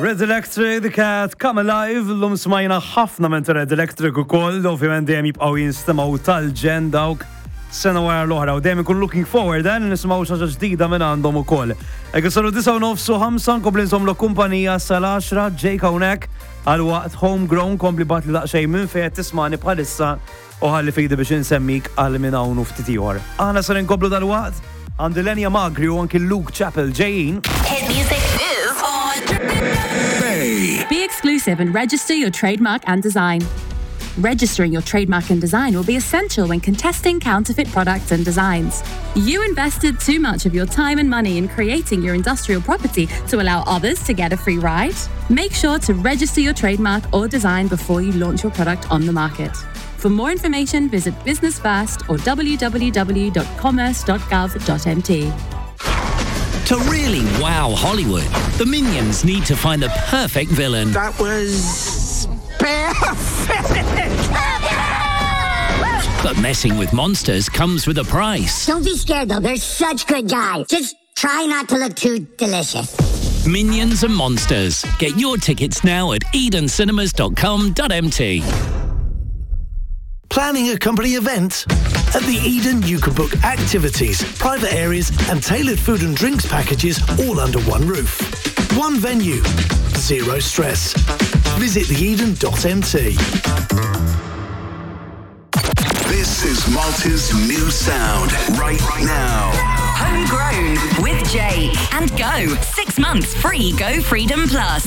Red Electric, The Cat, Come Alive, l-lum smajna ħafna minn Red Electric u koll, ovvijament dejjem jibqaw jinstemaw tal-ġen dawk sena wara l-oħra u dejjem ikun looking forward dan nismaw xaġa ġdida minn għandhom ukoll. Ekk saru 9:05 nkompli nżommlu kumpanija sal-10 Jake hawnhekk għal waqt homegrown kompli bat li daqsxejn minn fejn tismani bħalissa u ħalli fidi biex insemmik għal minn hawn u ftit ieħor. Aħna ser inkomplu dal-waqt għandi Lenja Magri u anki Luke Chappell ġejjin. Hit music is on. Be exclusive and register your trademark and design. Registering your trademark and design will be essential when contesting counterfeit products and designs. You invested too much of your time and money in creating your industrial property to allow others to get a free ride? Make sure to register your trademark or design before you launch your product on the market. For more information, visit Business First or www.commerce.gov.mt. To really wow Hollywood, the Minions need to find the perfect villain. That was perfect! But messing with monsters comes with a price. Don't be scared, though. They're such good guys. Just try not to look too delicious. Minions and Monsters. Get your tickets now at edencinemas.com.mt. Planning a company event? At the Eden, you can book activities, private areas, and tailored food and drinks packages all under one roof. One venue, zero stress. Visit theeden.mt. This is Malta's new sound right now. Homegrown with Jake. And Go. 6 months free Go Freedom Plus.